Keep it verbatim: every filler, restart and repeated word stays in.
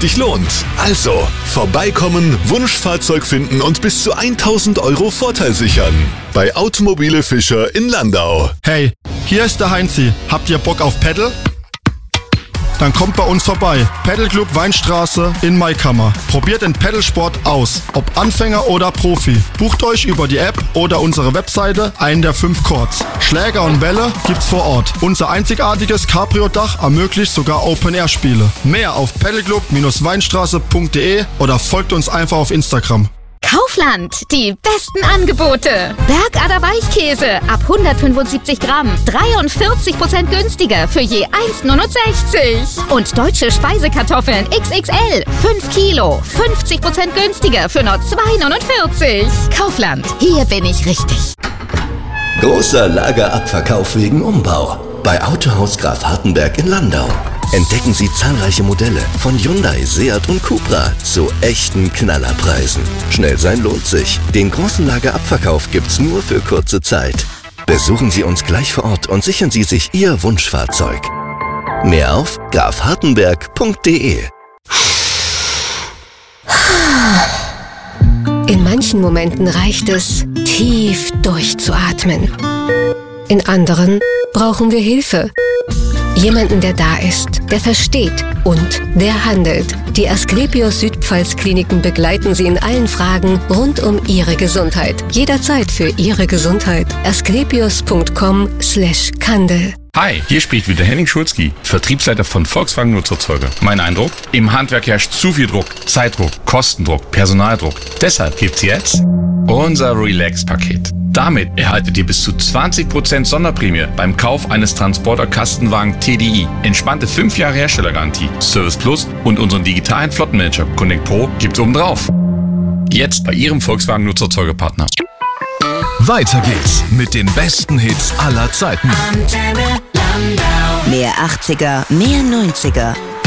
richtig lohnt. Also, vorbeikommen, Wunschfahrzeug finden und bis zu tausend Euro Vorteil sichern. Bei Automobile Fischer in Landau. Hey, hier ist der Heinzi. Habt ihr Bock auf Paddle? Dann kommt bei uns vorbei. Paddle Club Weinstraße in Maikammer. Probiert den Paddlesport aus. Ob Anfänger oder Profi. Bucht euch über die App oder unsere Webseite einen der fünf Courts. Schläger und Bälle gibt's vor Ort. Unser einzigartiges Cabrio-Dach ermöglicht sogar Open-Air-Spiele. Mehr auf paddleclub Weinstraße punkt de oder folgt uns einfach auf Instagram. Kaufland, die besten Angebote. Bergader Weichkäse ab hundertfünfundsiebzig Gramm, dreiundvierzig Prozent günstiger für je eins Komma neunundsechzig. Und deutsche Speisekartoffeln X X L, fünf Kilo, fünfzig Prozent günstiger für nur zwei Komma neunundvierzig. Kaufland, hier bin ich richtig. Großer Lagerabverkauf wegen Umbau. Bei Autohaus Graf Hartenberg in Landau. Entdecken Sie zahlreiche Modelle von Hyundai, Seat und Cupra zu echten Knallerpreisen. Schnell sein lohnt sich. Den großen Lagerabverkauf gibt's nur für kurze Zeit. Besuchen Sie uns gleich vor Ort und sichern Sie sich Ihr Wunschfahrzeug. Mehr auf graf hartenberg punkt de. In manchen Momenten reicht es, tief durchzuatmen. In anderen brauchen wir Hilfe. Jemanden, der da ist, der versteht und der handelt. Die Asklepios Südpfalz Kliniken begleiten Sie in allen Fragen rund um Ihre Gesundheit. Jederzeit für Ihre Gesundheit. asklepios punkt com slash Kandel. Hi, hier spricht wieder Henning Schulzki, Vertriebsleiter von Volkswagen Nutzerzeuger. Mein Eindruck? Im Handwerk herrscht zu viel Druck, Zeitdruck, Kostendruck, Personaldruck. Deshalb gibt's jetzt unser Relax-Paket. Damit erhaltet ihr bis zu zwanzig Prozent Sonderprämie beim Kauf eines Transporter-Kastenwagen T D I. Entspannte fünf Jahre Herstellergarantie, Service Plus und unseren digitalen Flottenmanager Connect Pro gibt's obendrauf. Jetzt bei Ihrem Volkswagen Nutzerzeugerpartner. Weiter geht's mit den besten Hits aller Zeiten. Mehr achtziger, mehr neunziger.